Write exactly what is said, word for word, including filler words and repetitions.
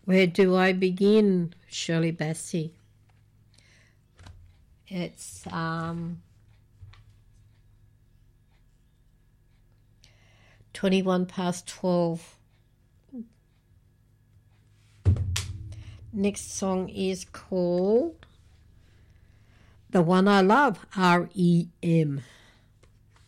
Where do I begin, Shirley Bassey? It's um, twenty-one past twelve. Next song is called The One I Love, R E M